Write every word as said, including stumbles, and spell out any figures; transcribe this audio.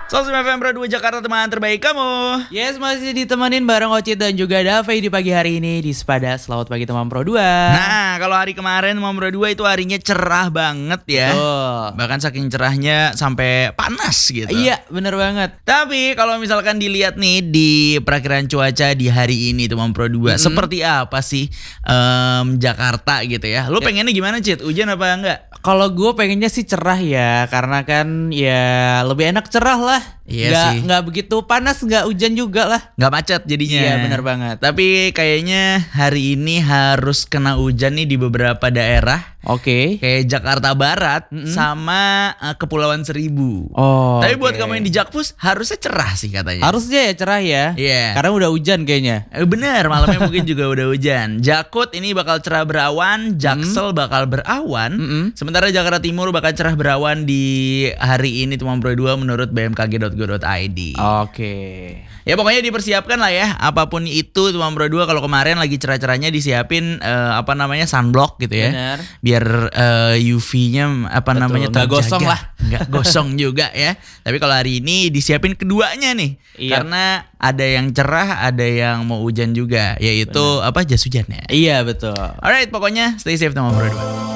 Sosum F M Pro dua Jakarta, teman terbaik kamu. Yes, masih ditemenin bareng Ocit dan juga Dave di pagi hari ini di Sepada. Selamat pagi teman Pro dua. Nah, kalau hari kemarin teman Pro dua itu harinya cerah banget ya. Betul. Bahkan saking cerahnya sampai panas gitu. Iya, bener banget. Tapi kalau misalkan dilihat nih di perakiraan cuaca di hari ini teman Pro dua, Mm-hmm. seperti apa sih em, Jakarta gitu ya? Lu Ya. pengennya gimana, Cit? Hujan apa enggak? Kalau gue pengennya sih cerah ya, karena kan ya lebih enak cerah lah. Iya nggak, sih. nggak begitu panas, nggak hujan juga lah. Nggak macet jadinya. Iya, benar banget. Tapi kayaknya hari ini harus kena hujan nih di beberapa daerah. Oke. Kayak Jakarta Barat Mm-mm. sama uh, Kepulauan Seribu. Oh. Tapi buat oke. kamu yang di Jakpus harusnya cerah sih katanya. Harusnya ya cerah ya. Iya. Karena udah hujan kayaknya. Eh, bener, malamnya mungkin juga udah hujan. Jakut ini bakal cerah berawan, Jaksel bakal berawan. Mm-mm. Sementara Jakarta Timur bakal cerah berawan di hari ini teman Pro dua menurut b m k g dot go dot i d. Oke. Ya pokoknya dipersiapkan lah ya, apapun itu teman Pro dua. Kalau kemarin lagi cerah-cerahnya disiapin eh, apa namanya sunblock gitu ya. Benar. Biar eh, U V-nya apa Betul, namanya nggak terjaga. gosong lah. Nggak gosong juga ya. Tapi kalau hari ini disiapin keduanya nih. Iya. Karena ada yang cerah, ada yang mau hujan juga, yaitu apa jas hujannya. Iya betul. Alright, pokoknya stay safe teman Pro dua.